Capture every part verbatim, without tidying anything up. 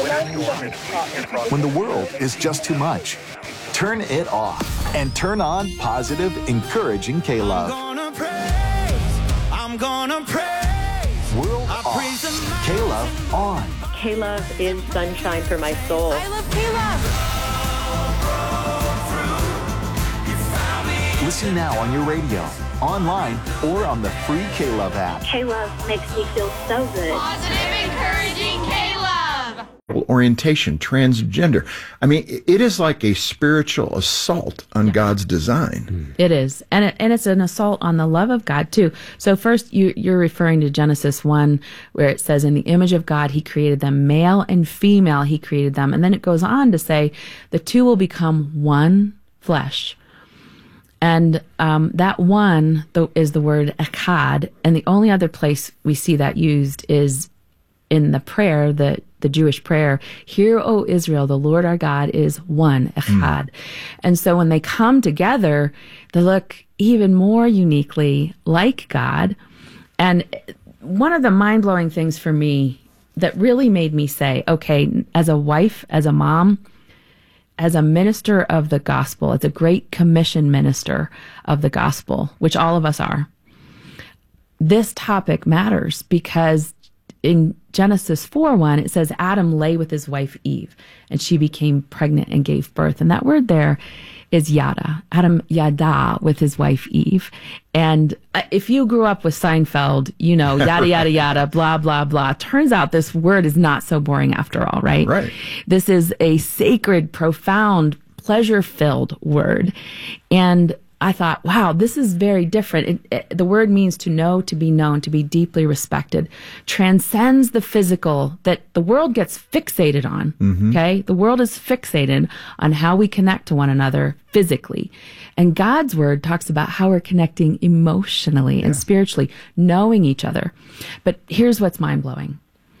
When the world is just too much, turn it off and turn on positive, encouraging K-Love. I'm gonna praise, I'm gonna praise. World off, K-Love on. K-Love is sunshine for my soul. I love K-Love. Listen now on your radio, online, or on the free K-Love app. K-Love makes me feel so good. Positive, encouraging K-Love. Orientation, transgender. I mean, it is like a spiritual assault on yeah. God's design. It is. And it, and it's an assault on the love of God, too. So first, you, you're referring to Genesis one, where it says, in the image of God, he created them, male and female, he created them. And then it goes on to say, the two will become one flesh. And um, that one th- is the word echad. And the only other place we see that used is in the prayer, the, the Jewish prayer, Hear, O Israel, the Lord our God is one, echad. Mm. And so when they come together, they look even more uniquely like God. And one of the mind-blowing things for me that really made me say, okay, as a wife, as a mom, as a minister of the gospel, as a great commission minister of the gospel, which all of us are, this topic matters because in Genesis four one, it says Adam lay with his wife Eve, and she became pregnant and gave birth. And that word there is yada. Adam yada with his wife Eve. And if you grew up with Seinfeld, you know, yada, yada, yada, blah, blah, blah. Turns out this word is not so boring after all, right? Right. This is a sacred, profound, pleasure-filled word. And I thought, wow, this is very different. It, it, the word means to know, to be known, to be deeply respected, transcends the physical that the world gets fixated on, mm-hmm. okay? The world is fixated on how we connect to one another physically. And God's word talks about how we're connecting emotionally yeah. and spiritually, knowing each other. But here's what's mind-blowing.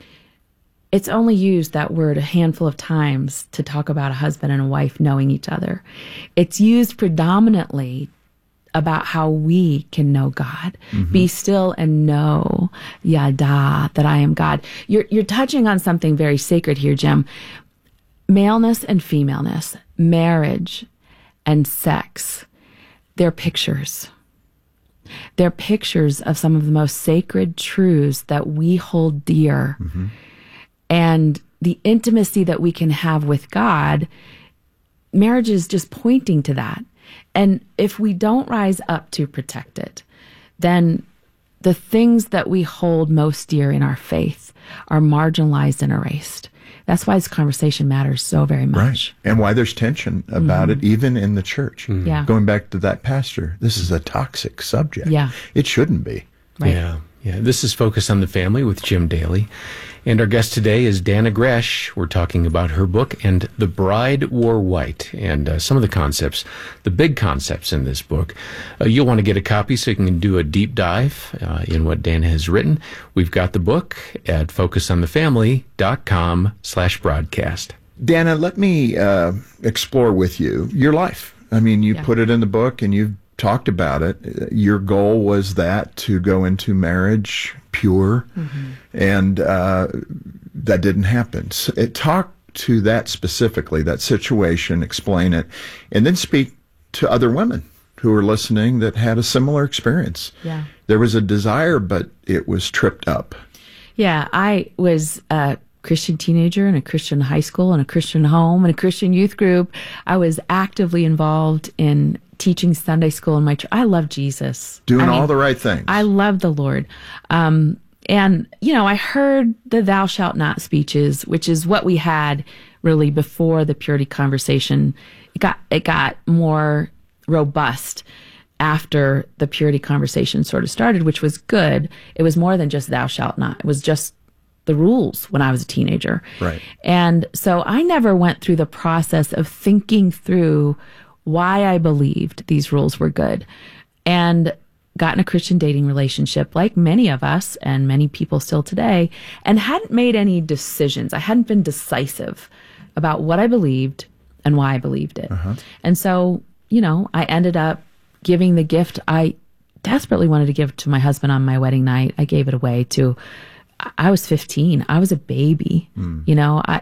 It's only used, that word, a handful of times to talk about a husband and a wife knowing each other. It's used predominantly about how we can know God. Mm-hmm. Be still and know, yada, that I am God. You're, you're touching on something very sacred here, Jim. Maleness and femaleness, marriage and sex, they're pictures. They're pictures of some of the most sacred truths that we hold dear. Mm-hmm. And the intimacy that we can have with God, marriage is just pointing to that. And if we don't rise up to protect it, then the things that we hold most dear in our faith are marginalized and erased. That's why this conversation matters so very much. Right. And why there's tension about mm-hmm. it, even in the church. Mm-hmm. Yeah. Going back to that pastor, this is a toxic subject. Yeah. It shouldn't be. Right. Yeah. Yeah. This is Focus on the Family with Jim Daly. And our guest today is Dannah Gresh. We're talking about her book, And the Bride Wore White, and uh, some of the concepts, the big concepts in this book. Uh, you'll want to get a copy so you can do a deep dive uh, in what Dannah has written. We've got the book at focusonthefamily.com slash broadcast. Dannah, let me uh, explore with you your life. I mean, you yeah. put it in the book and you've talked about it. Your goal was that, to go into marriage pure, mm-hmm. and uh, that didn't happen. So it, talk to that specifically, that situation, explain it, and then speak to other women who are listening that had a similar experience. Yeah. There was a desire, but it was tripped up. Yeah, I was a Christian teenager in a Christian high school and a Christian home and a Christian youth group. I was actively involved in teaching Sunday school in my church. I love Jesus. Doing I mean, all the right things. I love the Lord. Um, and, you know, I heard the thou shalt not speeches, which is what we had really before the purity conversation. It got, it got more robust after the purity conversation sort of started, which was good. It was more than just thou shalt not. It was just the rules when I was a teenager. Right. And so I never went through the process of thinking through why I believed these rules were good, and got in a Christian dating relationship like many of us and many people still today, and hadn't made any decisions. I hadn't been decisive about what I believed and why I believed it. Uh-huh. And so, you know, I ended up giving the gift I desperately wanted to give to my husband on my wedding night. I gave it away to I was fifteen. I was a baby. Mm. You know, I,